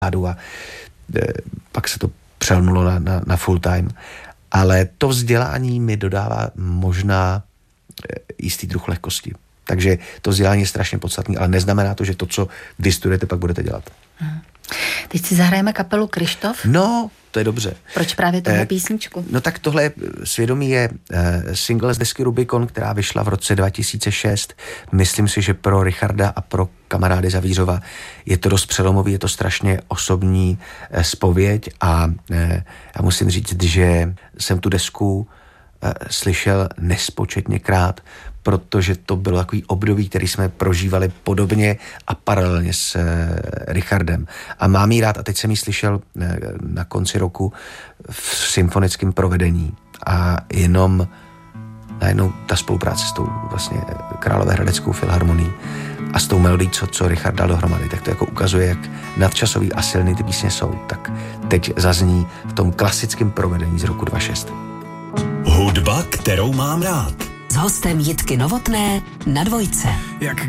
a pak se to přelnulo na full time. Ale to vzdělání mi dodává možná jistý druh lehkosti. Takže to vzdělání je strašně podstatné, ale neznamená to, že to, co vy studujete, pak budete dělat. Teď si zahrajeme kapelu Kryštof? No, to je dobře. Proč právě tohle písničku? No tak tohle Svědomí je single z desky Rubikon, která vyšla v roce 2006. Myslím si, že pro Richarda a pro kamarády Zavířova je to dost přelomový, je to strašně osobní zpověď a já musím říct, že jsem tu desku slyšel nespočetněkrát, protože to bylo takový období, který jsme prožívali podobně a paralelně s Richardem. A mám jí rád, a teď jsem ji slyšel na konci roku v symfonickém provedení a jenom najednou ta spolupráce s tou vlastně Královéhradeckou filharmonií a s tou melodií, co Richard dal dohromady, tak to jako ukazuje, jak nadčasový a silný ty písně jsou. Tak teď zazní v tom klasickém provedení z roku 2006. Hudba, kterou mám rád. S hostem Jitky Novotné na Dvojce. Jak